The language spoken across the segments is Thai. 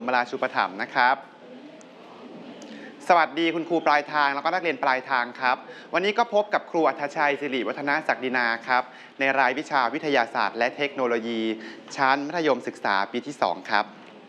มาลาชูปถัมภ์นะครับสวัสดีคุณครูปลายทางแล้วก็นักเรียนปลายทางครับวันนี้ก็พบกับครูอัธชัยสิริวัฒนศักดินาครับในรายวิชาวิทยาศาสตร์และเทคโนโลยีชั้นมัธยมศึกษาปีที่2ครับ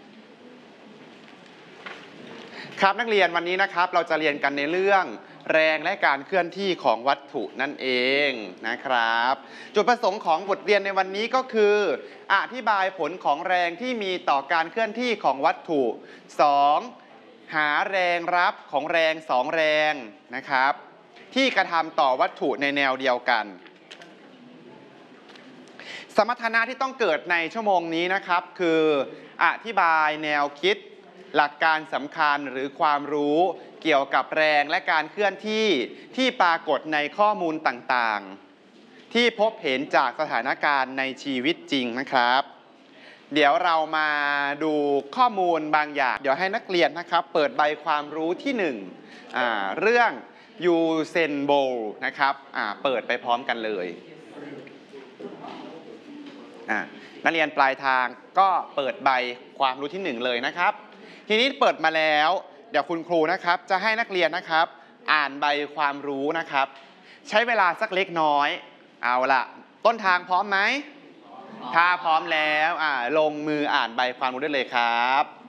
ครับนักเรียนวันนี้นะครับเราจะเรียนกันในเรื่องแรงและการเคลื่อนที่ของวัตถุนั่นเองนะครับจุดประสงค์ของบทเรียนในวันนี้ก็คืออธิบายผลของแรงที่มีต่อการเคลื่อนที่ของวัตถุ 2. หาแรงรับของแรง2แรงนะครับที่กระทำต่อวัตถุในแนวเดียวกันสมรรถนะที่ต้องเกิดในชั่วโมงนี้นะครับคืออธิบายแนวคิดหลักการสำคัญหรือความรู้เกี่ยวกับแรงและการเคลื่อนที่ที่ปรากฏในข้อมูลต่างๆที่พบเห็นจากสถานการณ์ในชีวิตจริงนะครับเดี๋ยวเรามาดูข้อมูลบางอย่างเดี๋ยวให้นักเรียนนะครับเปิดใบความรู้ที่1เรื่องยูเซนโบลนะครับเปิดไปพร้อมกันเลยนักเรียนปลายทางก็เปิดใบความรู้ที่1เลยนะครับทีนี้เปิดมาแล้วเดี๋ยวคุณครูนะครับจะให้นักเรียนนะครับอ่านใบความรู้นะครับใช้เวลาสักเล็กน้อยเอาละต้นทางพร้อมไหมถ้าพร้อมแล้วลงมืออ่านใบความรู้ได้เลยครับ